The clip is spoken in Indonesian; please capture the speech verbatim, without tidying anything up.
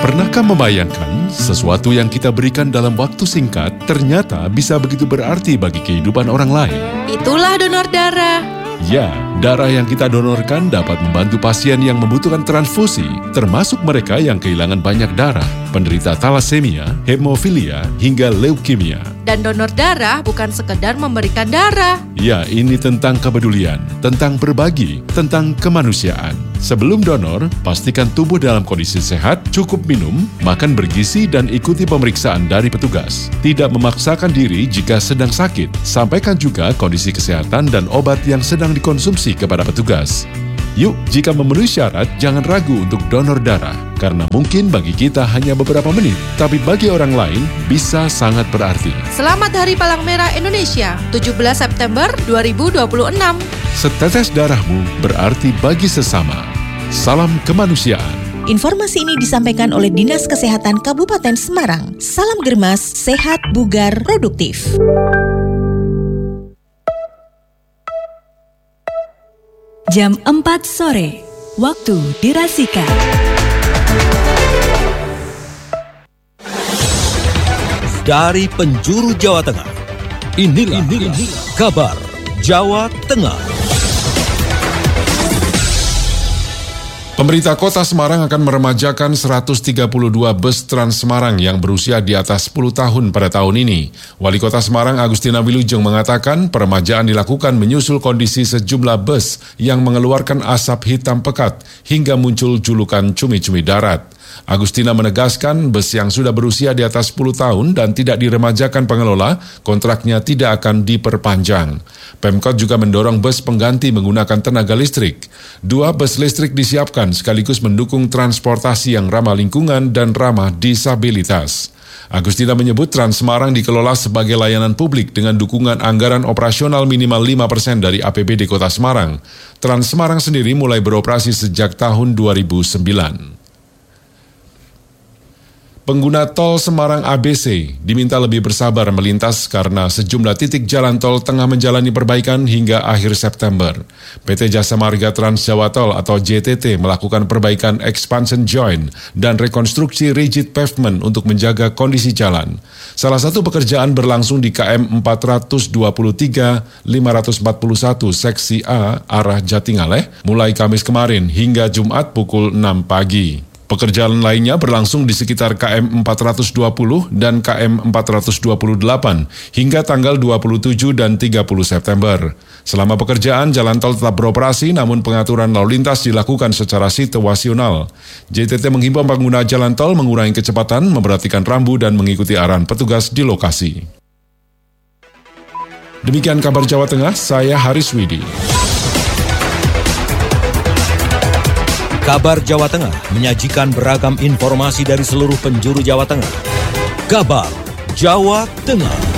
Pernahkah membayangkan sesuatu yang kita berikan dalam waktu singkat ternyata bisa begitu berarti bagi kehidupan orang lain? Itulah donor darah. Ya, darah yang kita donorkan dapat membantu pasien yang membutuhkan transfusi, termasuk mereka yang kehilangan banyak darah, penderita thalassemia, hemofilia, hingga leukemia. Dan donor darah bukan sekedar memberikan darah. Ya, ini tentang kepedulian, tentang berbagi, tentang kemanusiaan. Sebelum donor, pastikan tubuh dalam kondisi sehat, cukup minum, makan bergizi, dan ikuti pemeriksaan dari petugas. Tidak memaksakan diri jika sedang sakit. Sampaikan juga kondisi kesehatan dan obat yang sedang dikonsumsi kepada petugas. Yuk, jika memenuhi syarat, jangan ragu untuk donor darah. Karena mungkin bagi kita hanya beberapa menit, tapi bagi orang lain bisa sangat berarti. Selamat Hari Palang Merah Indonesia, tujuh belas September dua ribu dua puluh enam. Setetes darahmu berarti bagi sesama. Salam kemanusiaan. Informasi ini disampaikan oleh Dinas Kesehatan Kabupaten Semarang. Salam germas, sehat, bugar, produktif. Jam empat sore, waktu dirasika. Dari penjuru Jawa Tengah, inilah, inilah kabar Jawa Tengah. Pemerintah Kota Semarang akan meremajakan seratus tiga puluh dua bus Trans Semarang yang berusia di atas sepuluh tahun pada tahun ini. Wali Kota Semarang Agustina Wilujeng mengatakan peremajaan dilakukan menyusul kondisi sejumlah bus yang mengeluarkan asap hitam pekat hingga muncul julukan cumi-cumi darat. Agustina menegaskan bus yang sudah berusia di atas sepuluh tahun dan tidak diremajakan pengelola, kontraknya tidak akan diperpanjang. Pemkot juga mendorong bus pengganti menggunakan tenaga listrik. Dua bus listrik disiapkan sekaligus mendukung transportasi yang ramah lingkungan dan ramah disabilitas. Agustina menyebut Trans Semarang dikelola sebagai layanan publik dengan dukungan anggaran operasional minimal lima persen dari A P B D Kota Semarang. Trans Semarang sendiri mulai beroperasi sejak tahun dua ribu sembilan. Pengguna tol Semarang A B C diminta lebih bersabar melintas karena sejumlah titik jalan tol tengah menjalani perbaikan hingga akhir September. P T Jasa Marga Trans Jawa Tol atau J T T melakukan perbaikan expansion joint dan rekonstruksi rigid pavement untuk menjaga kondisi jalan. Salah satu pekerjaan berlangsung di K M empat ratus dua puluh tiga lima ratus empat puluh satu seksi A arah Jatingaleh mulai Kamis kemarin hingga Jumat pukul enam pagi. Pekerjaan lainnya berlangsung di sekitar K M empat ratus dua puluh dan K M empat ratus dua puluh delapan hingga tanggal dua puluh tujuh dan tiga puluh September. Selama pekerjaan, jalan tol tetap beroperasi namun pengaturan lalu lintas dilakukan secara situasional. J T T menghimbau pengguna jalan tol mengurangi kecepatan, memperhatikan rambu dan mengikuti arahan petugas di lokasi. Demikian kabar Jawa Tengah, saya Haris Widi. Kabar Jawa Tengah menyajikan beragam informasi dari seluruh penjuru Jawa Tengah. Kabar Jawa Tengah.